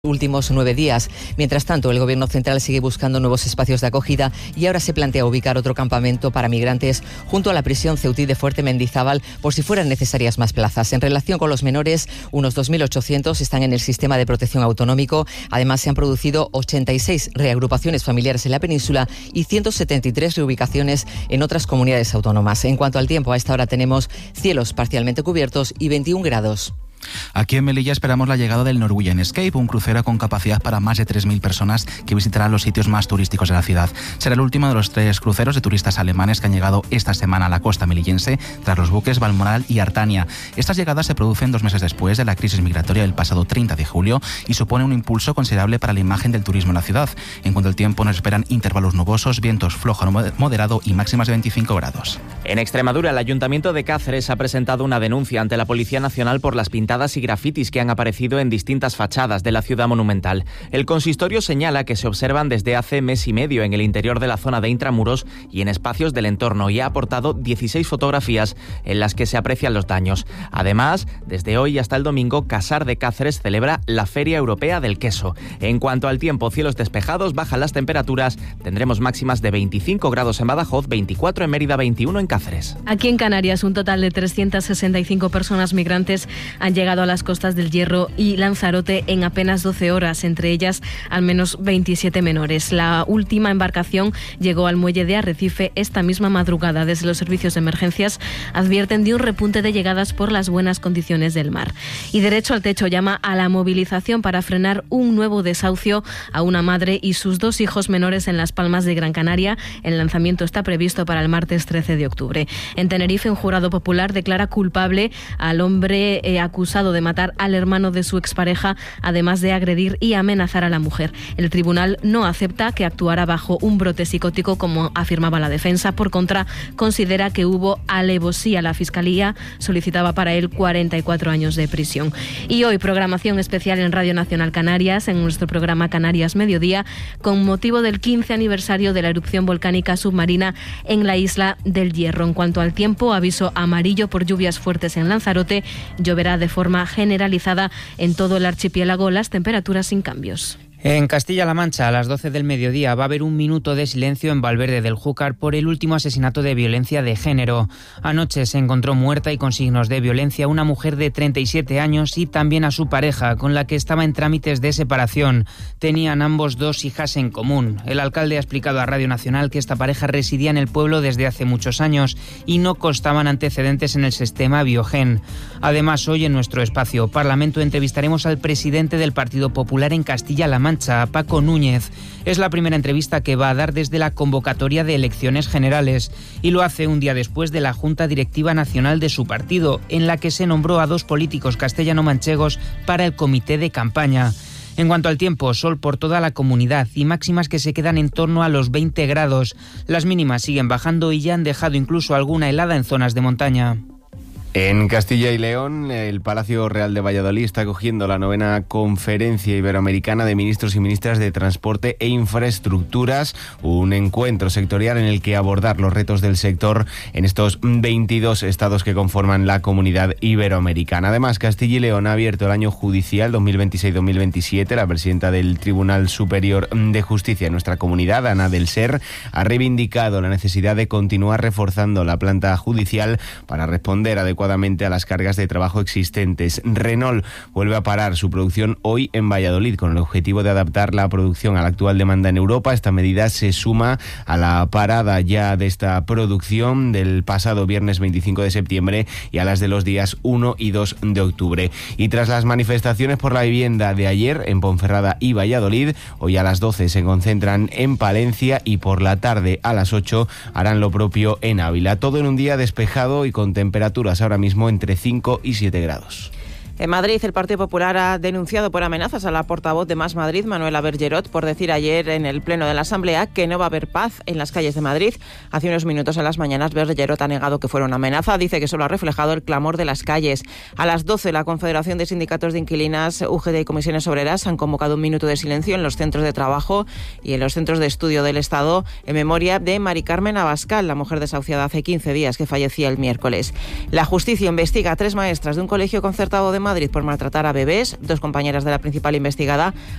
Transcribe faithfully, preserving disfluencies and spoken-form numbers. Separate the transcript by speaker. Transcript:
Speaker 1: últimos nueve días. Mientras tanto, el Gobierno central sigue buscando nuevos espacios de acogida y ahora se plantea ubicar otro campamento para migrantes junto a la prisión Ceutí de Fuerte Mendizábal por si fueran necesarias más plazas. En relación con los menores, unos dos mil ochocientos están en el sistema de protección autonómico. Además, se han producido ochenta y seis reagrupaciones familiares en la península y ciento setenta y tres reubicaciones en otras comunidades autónomas. En cuanto al tiempo, a esta hora tenemos cielos parcialmente cubiertos y veintiún grados.
Speaker 2: Aquí en Melilla esperamos la llegada del Norwegian Escape, un crucero con capacidad para más de tres mil personas que visitarán los sitios más turísticos de la ciudad. Será el último de los tres cruceros de turistas alemanes que han llegado esta semana a la costa melillense tras los buques Balmoral y Artania. Estas llegadas se producen dos meses después de la crisis migratoria del pasado treinta de julio y supone un impulso considerable para la imagen del turismo en la ciudad. En cuanto al tiempo, nos esperan intervalos nubosos, vientos flojo a moderado y máximas de veinticinco grados.
Speaker 3: En Extremadura, el Ayuntamiento de Cáceres ha presentado una denuncia ante la Policía Nacional por las pintadas y grafitis que han aparecido en distintas fachadas de la ciudad monumental. El consistorio señala que se observan desde hace mes y medio en el interior de la zona de intramuros y en espacios del entorno y ha aportado dieciséis fotografías en las que se aprecian los daños. Además, desde hoy hasta el domingo, Casar de Cáceres celebra la Feria Europea del Queso. En cuanto al tiempo, cielos despejados, bajan las temperaturas, tendremos máximas de veinticinco grados en Badajoz, veinticuatro en Mérida, veintiuno en Cáceres.
Speaker 4: Aquí en Canarias, un total de trescientas sesenta y cinco personas migrantes han llegado a las costas del Hierro y Lanzarote en apenas doce horas, entre ellas al menos veintisiete menores. La última embarcación llegó al muelle de Arrecife esta misma madrugada. Desde los servicios de emergencias advierten de un repunte de llegadas por las buenas condiciones del mar. Y Derecho al Techo llama a la movilización para frenar un nuevo desahucio a una madre y sus dos hijos menores en Las Palmas de Gran Canaria. El lanzamiento está previsto para el martes trece de octubre. En Tenerife, un jurado popular declara culpable al hombre eh, acusado de matar al hermano de su expareja, además de agredir y amenazar a la mujer. El tribunal no acepta que actuara bajo un brote psicótico, como afirmaba la defensa. Por contra, considera que hubo alevosía. La Fiscalía solicitaba para él cuarenta y cuatro años de prisión. Y hoy, programación especial en Radio Nacional Canarias, en nuestro programa Canarias Mediodía, con motivo del quince aniversario de la erupción volcánica submarina en la isla del Hierro. En cuanto al tiempo, aviso amarillo por lluvias fuertes en Lanzarote. Lloverá de forma generalizada en todo el archipiélago, las temperaturas sin cambios.
Speaker 5: En Castilla-La Mancha, a las doce del mediodía, va a haber un minuto de silencio en Valverde del Júcar por el último asesinato de violencia de género. Anoche se encontró muerta y con signos de violencia una mujer de treinta y siete años y también a su pareja, con la que estaba en trámites de separación. Tenían ambos dos hijas en común. El alcalde ha explicado a Radio Nacional que esta pareja residía en el pueblo desde hace muchos años y no constaban antecedentes en el sistema Biogen. Además, hoy en nuestro espacio Parlamento entrevistaremos al presidente del Partido Popular en Castilla-La Mancha, Paco Núñez. Es la primera entrevista que va a dar desde la convocatoria de elecciones generales y lo hace un día después de la Junta Directiva Nacional de su partido, en la que se nombró a dos políticos castellano-manchegos para el comité de campaña. En cuanto al tiempo, sol por toda la comunidad y máximas que se quedan en torno a los veinte grados. Las mínimas siguen bajando y ya han dejado incluso alguna helada en zonas de montaña.
Speaker 6: En Castilla y León, el Palacio Real de Valladolid está acogiendo la novena Conferencia Iberoamericana de Ministros y Ministras de Transporte e Infraestructuras, un encuentro sectorial en el que abordar los retos del sector en estos veintidós estados que conforman la Comunidad Iberoamericana. Además, Castilla y León ha abierto el año judicial dos mil veintiséis dos mil veintisiete. La presidenta del Tribunal Superior de Justicia de nuestra comunidad, Ana del Ser, ha reivindicado la necesidad de continuar reforzando la planta judicial para responder adecuadamente a las cargas de trabajo existentes. Renault vuelve a parar su producción hoy en Valladolid con el objetivo de adaptar la producción a la actual demanda en Europa. Esta medida se suma a la parada ya de esta producción del pasado viernes veinticinco de septiembre y a las de los días uno y dos de octubre. Y tras las manifestaciones por la vivienda de ayer en Ponferrada y Valladolid, hoy a las doce se concentran en Palencia y por la tarde a las ocho harán lo propio en Ávila. Todo en un día despejado y con temperaturas ahora mismo entre cinco y siete grados.
Speaker 7: En Madrid, el Partido Popular ha denunciado por amenazas a la portavoz de Más Madrid, Manuela Bergerot, por decir ayer en el Pleno de la Asamblea que no va a haber paz en las calles de Madrid. Hace unos minutos en las mañanas, Bergerot ha negado que fuera una amenaza. Dice que solo ha reflejado el clamor de las calles. A las doce, la Confederación de Sindicatos de Inquilinas, U G T y Comisiones Obreras han convocado un minuto de silencio en los centros de trabajo y en los centros de estudio del Estado en memoria de Mari Carmen Abascal, la mujer desahuciada hace quince días que fallecía el miércoles. La justicia investiga a tres maestras de un colegio concertado de Madrid Madrid por maltratar a bebés. Dos compañeras de la principal investigada